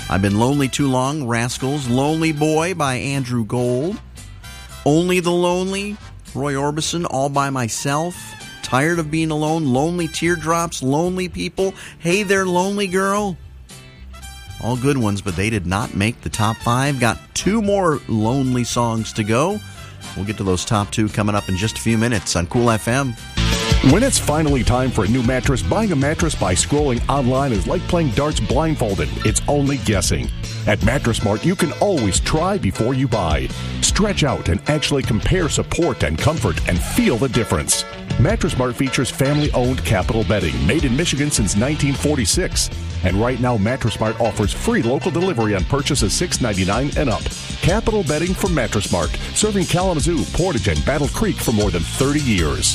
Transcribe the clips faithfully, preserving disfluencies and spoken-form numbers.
I've Been Lonely Too Long, Rascals. Lonely Boy by Andrew Gold. Only the Lonely, Roy Orbison, All by Myself. Tired of Being Alone, Lonely Teardrops, Lonely People. Hey There, Lonely Girl. All good ones, but they did not make the top five. Got two more lonely songs to go. We'll get to those top two coming up in just a few minutes on Cool F M. When it's finally time for a new mattress, buying a mattress by scrolling online is like playing darts blindfolded. It's only guessing. At Mattress Mart, you can always try before you buy. Stretch out and actually compare support and comfort and feel the difference. Mattress Mart features family-owned Capital Bedding, made in Michigan since nineteen forty-six. And right now, Mattress Mart offers free local delivery on purchases six dollars and ninety-nine cents and up. Capital Bedding from Mattress Mart, serving Kalamazoo, Portage, and Battle Creek for more than thirty years.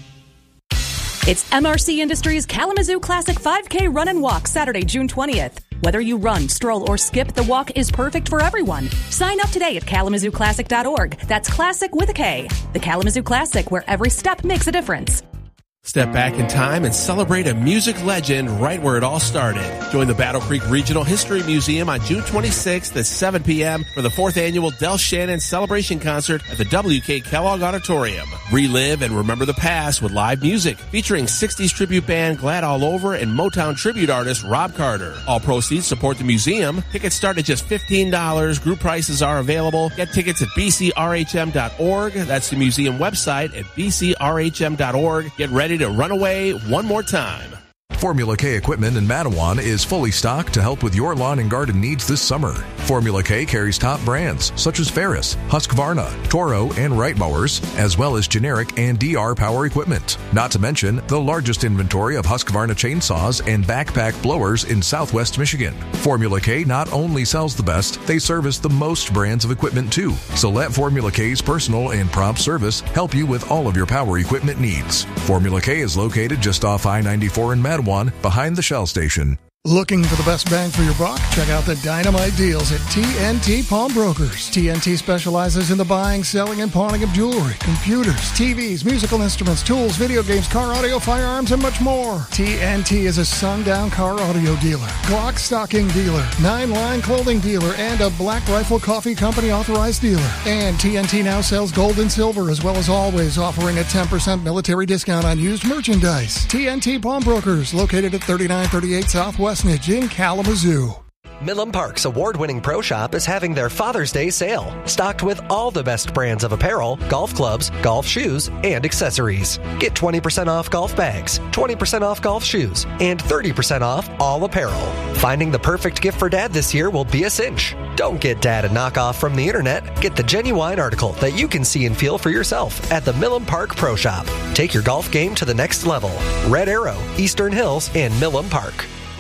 It's M R C Industries Kalamazoo Classic five K Run and Walk, Saturday, June twentieth. Whether you run, stroll, or skip, the walk is perfect for everyone. Sign up today at kalamazoo classic dot org. That's classic with a K. The Kalamazoo Classic, where every step makes a difference. Step back in time and celebrate a music legend right where it all started. Join the Battle Creek Regional History Museum on June twenty-sixth at seven p.m. for the fourth annual Del Shannon Celebration Concert at the W K Kellogg Auditorium. Relive and remember the past with live music featuring sixties tribute band Glad All Over and Motown tribute artist Rob Carter. All proceeds support the museum. Tickets start at just fifteen dollars. Group prices are available. Get tickets at b c r h m dot org. That's the museum website at b c r h m dot org. Get ready to run away one more time. Formula K equipment in Mattawan is fully stocked to help with your lawn and garden needs this summer. Formula K carries top brands such as Ferris, Husqvarna, Toro, and Wright mowers, as well as generic and D R power equipment. Not to mention the largest inventory of Husqvarna chainsaws and backpack blowers in Southwest Michigan. Formula K not only sells the best, they service the most brands of equipment too. So let Formula K's personal and prompt service help you with all of your power equipment needs. Formula K is located just off I ninety-four in Mattawan, behind the Shell station. Looking for the best bang for your buck? Check out the dynamite deals at T N T Pawnbrokers. T N T specializes in the buying, selling, and pawning of jewelry, computers, T Vs, musical instruments, tools, video games, car audio, firearms, and much more. T N T is a sundown car audio dealer, Glock stocking dealer, nine-line clothing dealer, and a Black Rifle Coffee Company authorized dealer. And T N T now sells gold and silver, as well as always offering a ten percent military discount on used merchandise. T N T Pawnbrokers, located at thirty-nine thirty-eight Southwest in Kalamazoo. Milam Park's award-winning pro shop is having their Father's Day sale, stocked with all the best brands of apparel, golf clubs, golf shoes, and accessories. Get twenty percent off golf bags, twenty percent off golf shoes, and thirty percent off all apparel. Finding the perfect gift for Dad this year will be a cinch. Don't get Dad a knockoff from the internet. Get the genuine article that you can see and feel for yourself at the Milam Park Pro Shop. Take your golf game to the next level. Red Arrow, Eastern Hills, and Milam Park.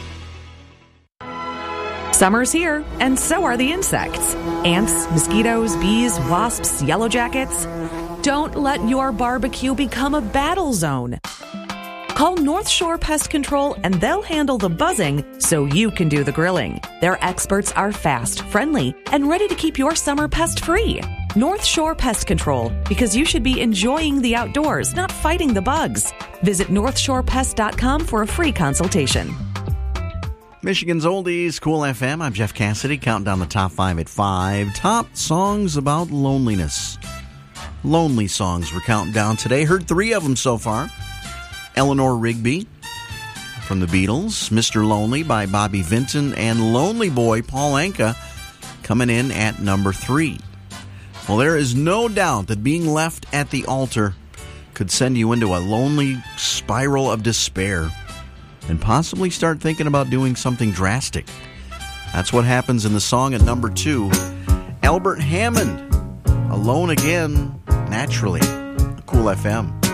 Summer's here, and so are the insects. Ants, mosquitoes, bees, wasps, yellow jackets. Don't let your barbecue become a battle zone. Call North Shore Pest Control and they'll handle the buzzing so you can do the grilling. Their experts are fast, friendly, and ready to keep your summer pest-free. North Shore Pest Control, because you should be enjoying the outdoors, not fighting the bugs. Visit north shore pest dot com for a free consultation. Michigan's Oldies, Cool F M. I'm Jeff Cassidy, counting down the top five at five. Top songs about loneliness. Lonely songs we're counting down today. Heard three of them so far. Eleanor Rigby from the Beatles, Mister Lonely by Bobby Vinton, and Lonely Boy, Paul Anka, coming in at number three. Well, there is no doubt that being left at the altar could send you into a lonely spiral of despair and possibly start thinking about doing something drastic. That's what happens in the song at number two. Albert Hammond, Alone Again, Naturally. Cool F M.